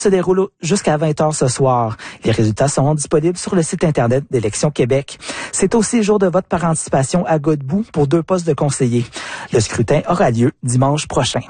se déroule jusqu'à 20h ce soir. Les résultats seront disponibles sur le site Internet d'Élections Québec. C'est aussi jour de vote par anticipation à Godbout pour 2 postes de conseillers. Le scrutin aura lieu dimanche prochain.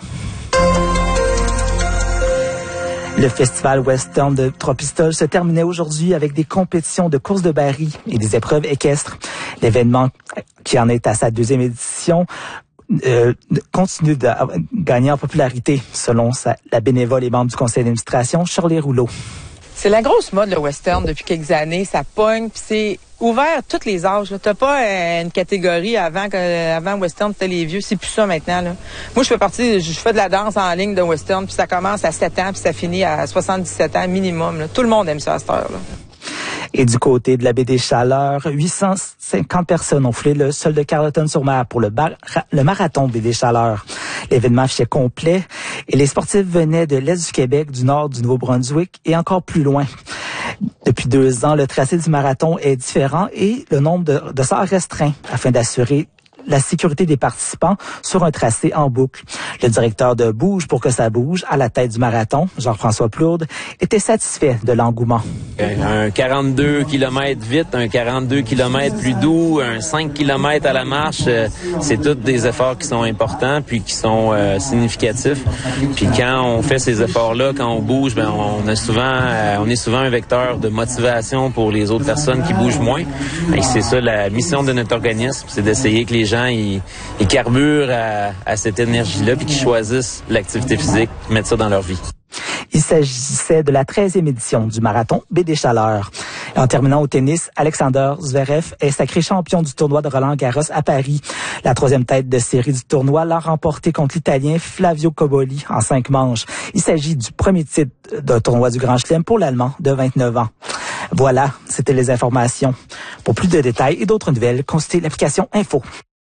Le festival western de Trois-Pistoles se terminait aujourd'hui avec des compétitions de courses de barils et des épreuves équestres. L'événement, qui en est à sa 2e édition, continue de gagner en popularité, selon la bénévole et membre du conseil d'administration, Shirley Rouleau. C'est la grosse mode, le western, depuis quelques années. Ça pogne, puis c'est ouvert à tous les âges. T'as pas une catégorie avant western, c'était les vieux. C'est plus ça maintenant. Là. Moi, je fais de la danse en ligne de western, puis ça commence à 7 ans, puis ça finit à 77 ans minimum. Là. Tout le monde aime ça à cette heure-là. Et du côté de la baie des Chaleurs, 850 personnes ont foulé le sol de Carleton-sur-Mer pour le marathon baie des Chaleurs. L'événement affichait complet et les sportifs venaient de l'Est du Québec, du Nord, du Nouveau-Brunswick et encore plus loin. Depuis 2 ans, le tracé du marathon est différent et le nombre de sorts restreint afin d'assurer la sécurité des participants sur un tracé en boucle. Le directeur de Bouge pour que ça bouge, à la tête du marathon, Jean-François Plourde, était satisfait de l'engouement. Un 42 km vite, un 42 km plus doux, un 5 km à la marche, c'est tous des efforts qui sont importants puis qui sont significatifs. Puis quand on fait ces efforts-là, quand on bouge, on est souvent un vecteur de motivation pour les autres personnes qui bougent moins. Et c'est ça la mission de notre organisme, c'est d'essayer que les gens ils carburent à cette énergie-là puis qu'ils choisissent l'activité physique, mettre ça dans leur vie. Il s'agissait de la 13e édition du marathon baie des Chaleurs. Et en terminant au tennis, Alexander Zverev est sacré champion du tournoi de Roland-Garros à Paris. La 3e tête de série du tournoi l'a remporté contre l'Italien Flavio Cobolli en 5 manches. Il s'agit du premier titre d'un tournoi du Grand Chelem pour l'Allemand de 29 ans. Voilà, c'était les informations. Pour plus de détails et d'autres nouvelles, consultez l'application Info.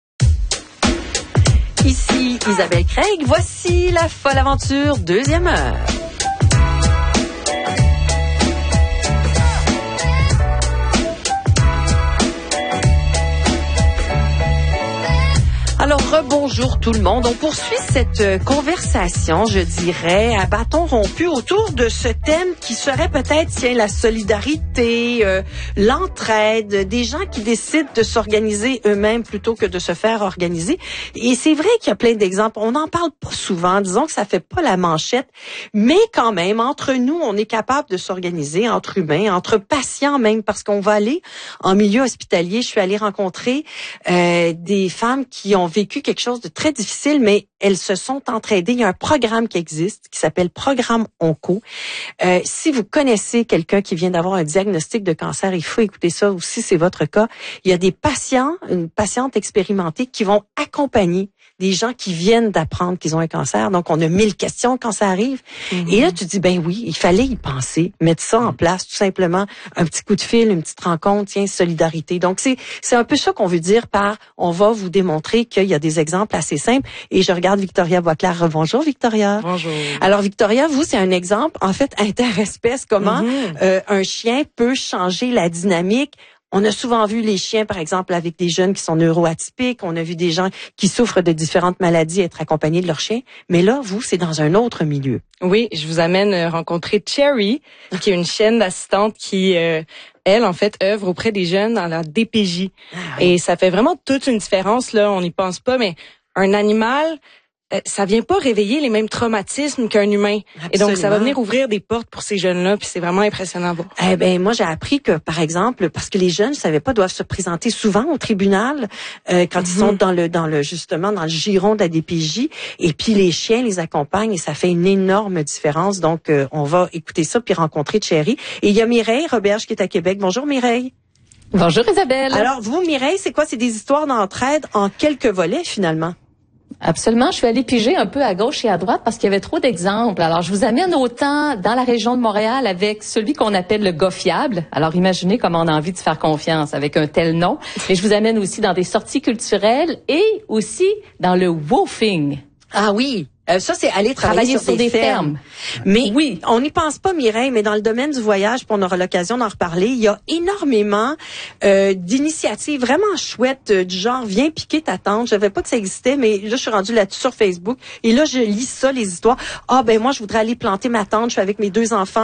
Ici Isabelle Craig, voici la folle aventure 2e heure. Alors, rebonjour tout le monde. On poursuit cette conversation, je dirais, à bâton rompu autour de ce thème qui serait peut-être, la solidarité, l'entraide, des gens qui décident de s'organiser eux-mêmes plutôt que de se faire organiser. Et c'est vrai qu'il y a plein d'exemples. On n'en parle pas souvent. Disons que ça fait pas la manchette. Mais quand même, entre nous, on est capable de s'organiser, entre humains, entre patients même, parce qu'on va aller en milieu hospitalier. Je suis allée rencontrer des femmes qui ont vécu quelque chose de très difficile, mais elles se sont entraidées. Il y a un programme qui existe, qui s'appelle Programme Onco. Si vous connaissez quelqu'un qui vient d'avoir un diagnostic de cancer, il faut écouter ça, ou si c'est votre cas. Il y a des patients, une patiente expérimentée qui vont accompagner des gens qui viennent d'apprendre qu'ils ont un cancer. Donc, on a 1000 questions quand ça arrive. Mm-hmm. Et là, tu dis, ben oui, il fallait y penser, mettre ça en place, tout simplement. Un petit coup de fil, une petite rencontre, solidarité. Donc, c'est un peu ça qu'on veut dire par, on va vous démontrer qu'il y a des exemples assez simples. Et je regarde Victoria Boisclair. Bonjour, Victoria. Bonjour. Alors, Victoria, vous, c'est un exemple, en fait, interespèce, comment un chien peut changer la dynamique. On a souvent vu les chiens, par exemple, avec des jeunes qui sont neuroatypiques. On a vu des gens qui souffrent de différentes maladies être accompagnés de leurs chiens. Mais là, vous, c'est dans un autre milieu. Oui, je vous amène rencontrer Cherry, qui est une chienne d'assistante qui, elle, en fait, œuvre auprès des jeunes dans la DPJ. Ah, oui. Et ça fait vraiment toute une différence, là. On n'y pense pas, mais un animal, ça vient pas réveiller les mêmes traumatismes qu'un humain. Absolument. Et donc, ça va venir ouvrir des portes pour ces jeunes-là, puis c'est vraiment impressionnant. Bon. Eh ben, moi, j'ai appris que, par exemple, parce que les jeunes, je savais pas, doivent se présenter souvent au tribunal quand ils sont justement dans le giron de la DPJ, et puis les chiens les accompagnent et ça fait une énorme différence. Donc, on va écouter ça puis rencontrer Cherry. Et il y a Mireille Roberge qui est à Québec. Bonjour Mireille. Bonjour Isabelle. Alors, vous, Mireille, c'est quoi? C'est des histoires d'entraide en quelques volets, finalement. Absolument. Je suis allée piger un peu à gauche et à droite parce qu'il y avait trop d'exemples. Alors, je vous amène autant dans la région de Montréal avec celui qu'on appelle le gars fiable. Alors, imaginez comment on a envie de se faire confiance avec un tel nom. Et je vous amène aussi dans des sorties culturelles et aussi dans le woofing. Ah oui. Ça, c'est aller travailler sur des fermes. Mais oui, on n'y pense pas, Mireille, mais dans le domaine du voyage, puis on aura l'occasion d'en reparler, il y a énormément d'initiatives vraiment chouettes du genre « Viens piquer ta tente ». Je savais pas que ça existait, mais là, je suis rendue là-dessus sur Facebook. Et là, je lis ça, les histoires. « Ah, ben moi, je voudrais aller planter ma tente. Je suis avec mes 2 enfants.